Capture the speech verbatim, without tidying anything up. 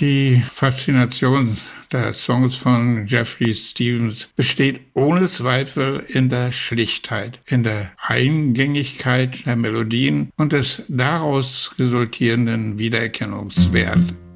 Die Faszination der Songs von Jeffrey Stevens besteht ohne Zweifel in der Schlichtheit, in der Eingängigkeit der Melodien und des daraus resultierenden Wiedererkennungswerts.